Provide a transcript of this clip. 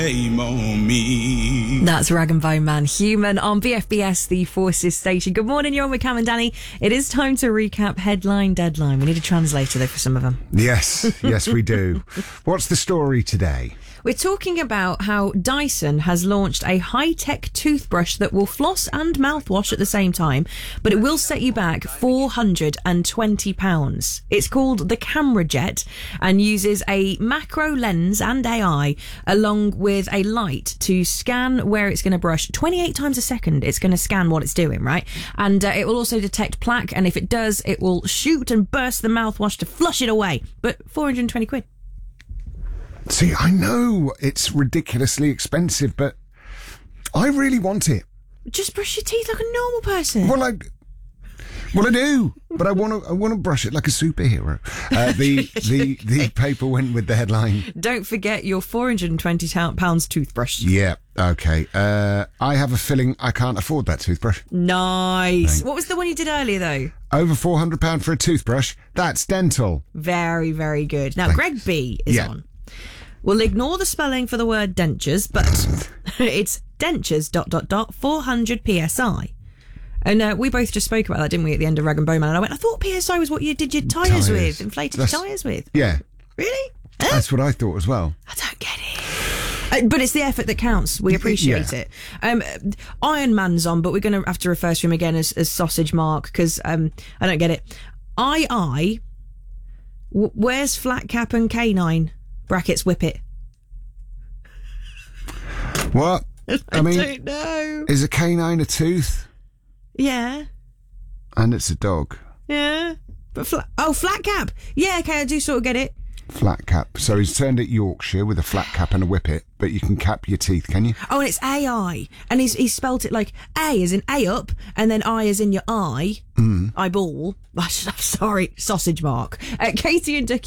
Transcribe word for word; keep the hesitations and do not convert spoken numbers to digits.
Shame on me. That's Rag and Bone Man Human on B F B S, the Forces station. Good morning, you're on with Cam and Danny. It is time to recap headline deadline. We need a translator though for some of them. Yes, yes we do. What's the story today? We're talking about how Dyson has launched a high-tech toothbrush that will floss and mouthwash at the same time, but it will set you back four hundred twenty pounds. It's called the Camera Jet and uses a macro lens and A I along with a light to scan where it's going to brush twenty-eight times a second. It's going to scan what it's doing, right? And uh, it will also detect plaque, and if it does, it will shoot and burst the mouthwash to flush it away. But four hundred twenty quid. See, I know it's ridiculously expensive, but I really want it. Just brush your teeth like a normal person. Well, I, well, I do, but I want to. I want to brush it like a superhero. Uh, the the the paper went with the headline. Don't forget your four hundred twenty pounds toothbrush. Yeah. Okay. Uh, I have a feeling I can't afford that toothbrush. Nice. Thanks. What was the one you did earlier, though? Over four hundred pounds for a toothbrush. That's dental. Very, very good. Now, Thanks. Greg B is Yeah. on. We'll ignore the spelling for the word dentures, but it's dentures dot dot dot four hundred P S I. And uh, we both just spoke about that, didn't we, at the end of Rag and Bone Man? And I went, I thought P S I was what you did your tyres Tyres. with, inflated That's- tyres with. Yeah. Really? Huh? That's what I thought as well. I don't get it. Uh, But it's the effort that counts. We appreciate Yeah. it. Um, Iron Man's on, but we're going to have to refer to him again as, as Sausage Mark because um, I don't get it. I, I, w- where's Flat Cap and Canine? Brackets Whippet. What? I mean, don't know. is a canine a tooth? Yeah, And it's a dog. yeah. But flat, oh, Flat Cap. Yeah, okay, I do sort of get it. Flat cap. So he's turned it Yorkshire with a flat cap and a whippet, but you can cap your teeth, can you? Oh, and it's A I, and he's he's spelt it like A as in A up, and then I as in your eye, eyeball. I'm sorry, Sausage Mark. Uh, Katie and Ducky.